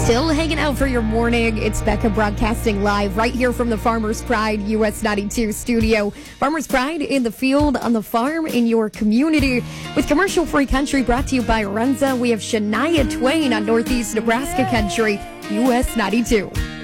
Still hanging out for your morning. It's Becca broadcasting live right here from the Farmers Pride US 92 studio. Farmers Pride in the field, on the farm, in your community. With commercial-free country brought to you by Runza, we have Shania Twain on Northeast Nebraska Country, US 92.